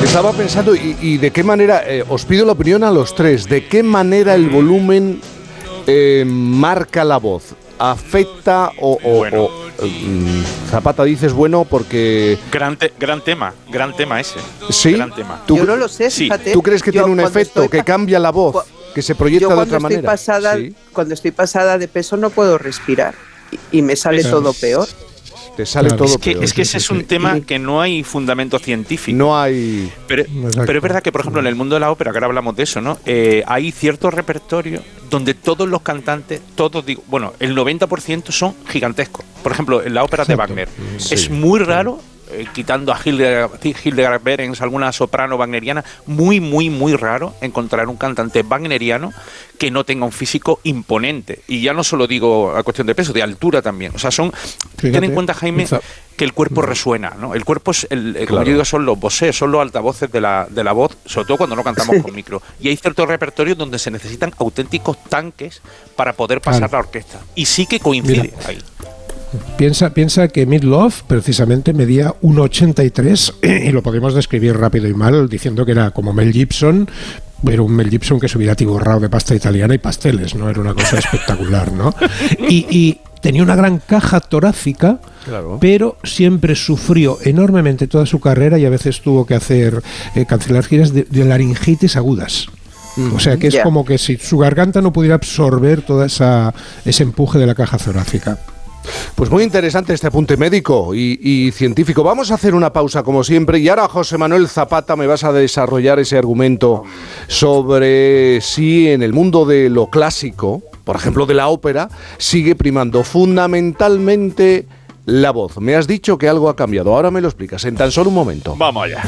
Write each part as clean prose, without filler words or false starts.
Estaba pensando, y de qué manera, os pido la opinión a los tres, ¿de qué manera el volumen marca la voz? ¿Afecta o Zapata dices bueno porque... Gran tema ese. ¿Sí? Gran tema. Yo no lo sé, fíjate. ¿Tú crees que tiene un efecto, que cambia la voz, que se proyecta de otra manera? Cuando estoy pasada de peso no puedo respirar y me sale todo peor. Te sale todo peor. Es que ese es un tema que no hay fundamento científico. No hay... Pero es verdad que, por ejemplo, en el mundo de la ópera, que ahora hablamos de eso, ¿no? Hay cierto repertorio donde todos los cantantes, el 90% son gigantescos. Por ejemplo, en la ópera de Wagner. Sí, es muy raro, quitando a Hildegard Behrens, alguna soprano wagneriana, muy, muy, muy raro encontrar un cantante wagneriano que no tenga un físico imponente. Y ya no solo digo a cuestión de peso, de altura también. O sea, ten en cuenta, Jaime, que el cuerpo resuena, ¿no? El cuerpo es, como yo digo, son los voces, son los altavoces de la voz, sobre todo cuando no cantamos con micro. Y hay ciertos repertorios donde se necesitan auténticos tanques para poder pasar la orquesta. Y sí que coincide ahí. Piensa que Meat Loaf precisamente medía 1,83 y lo podemos describir rápido y mal diciendo que era como Mel Gibson, pero un Mel Gibson que se hubiera atiborrado de pasta italiana y pasteles, ¿no? Era una cosa espectacular, ¿no? Y tenía una gran caja torácica, pero siempre sufrió enormemente toda su carrera y a veces tuvo que cancelar giras de laringitis agudas. O sea que es como que si su garganta no pudiera absorber toda ese empuje de la caja torácica. Pues muy interesante este apunte médico y científico. Vamos a hacer una pausa como siempre y ahora, José Manuel Zapata, me vas a desarrollar ese argumento sobre si en el mundo de lo clásico, por ejemplo de la ópera, sigue primando fundamentalmente la voz. Me has dicho que algo ha cambiado, ahora me lo explicas en tan solo un momento. Vamos allá.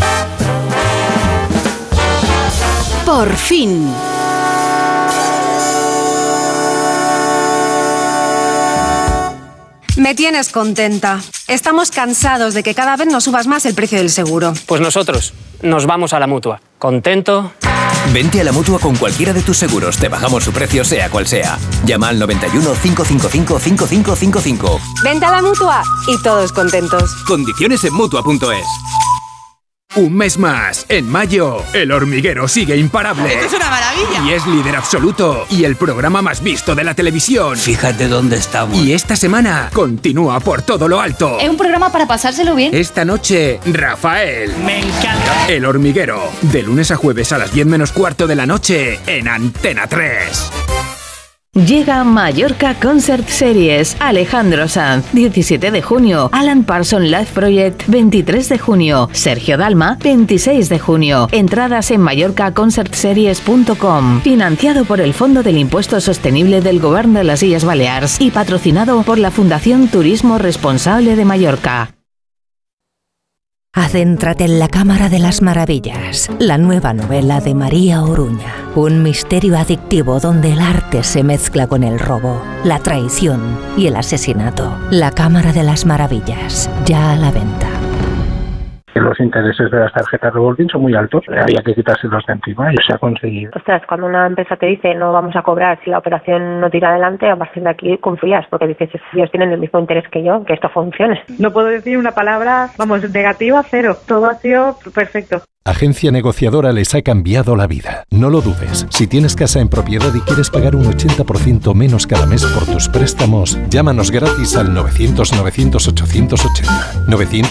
Por fin. Me tienes contenta. Estamos cansados de que cada vez nos subas más el precio del seguro. Pues nosotros nos vamos a la Mutua. ¿Contento? Vente a la Mutua con cualquiera de tus seguros. Te bajamos su precio sea cual sea. Llama al 91 555 5555. Vente a la Mutua y todos contentos. Condiciones en Mutua.es. Un mes más. En mayo, El Hormiguero sigue imparable. ¡Esto es una maravilla! Y es líder absoluto. Y el programa más visto de la televisión. Fíjate dónde estamos. Y esta semana continúa por todo lo alto. Es un programa para pasárselo bien. Esta noche, Rafael. Me encanta. El Hormiguero. De lunes a jueves a las 10 menos cuarto de la noche en Antena 3. Llega Mallorca Concert Series. Alejandro Sanz, 17 de junio. Alan Parsons Live Project, 23 de junio. Sergio Dalma, 26 de junio. Entradas en mallorcaconcertseries.com. Financiado por el Fondo del Impuesto Sostenible del Govern de las Illes Balears y patrocinado por la Fundación Turismo Responsable de Mallorca. Adéntrate en la Cámara de las Maravillas, la nueva novela de María Oruña. Un misterio adictivo donde el arte se mezcla con el robo, la traición y el asesinato. La Cámara de las Maravillas, ya a la venta. Los intereses de las tarjetas revolving son muy altos, había que quitárselos de encima y se ha conseguido. Ostras, cuando una empresa te dice no vamos a cobrar si la operación no tira adelante, a partir de aquí confías, porque dices, ellos tienen el mismo interés que yo, que esto funcione. No puedo decir una palabra, negativa, cero. Todo ha sido perfecto. Agencia Negociadora les ha cambiado la vida. No lo dudes. Si tienes casa en propiedad y quieres pagar un 80% menos cada mes por tus préstamos, llámanos gratis al 900-900-880.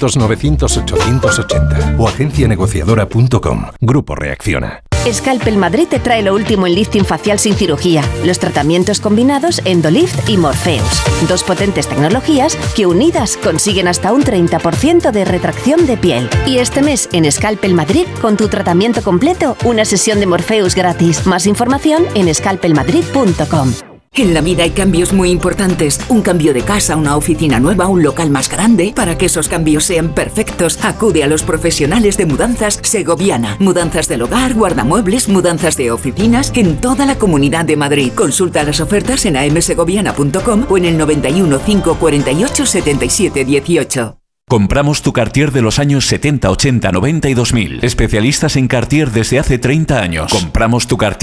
900-900-880 o agencianegociadora.com. Grupo Reacciona. Scalpel Madrid te trae lo último en lifting facial sin cirugía, los tratamientos combinados Endolift y Morpheus. Dos potentes tecnologías que unidas consiguen hasta un 30% de retracción de piel. Y este mes en Scalpel Madrid, con tu tratamiento completo, una sesión de Morpheus gratis. Más información en scalpelmadrid.com. En la vida hay cambios muy importantes. Un cambio de casa, una oficina nueva, un local más grande. Para que esos cambios sean perfectos, acude a los profesionales de Mudanzas Segoviana. Mudanzas del hogar, guardamuebles, mudanzas de oficinas en toda la Comunidad de Madrid. Consulta las ofertas en amsegoviana.com o en el 91 548 77 18. Compramos tu Cartier de los años 70, 80, 90 y 2000. Especialistas en Cartier desde hace 30 años. Compramos tu Cartier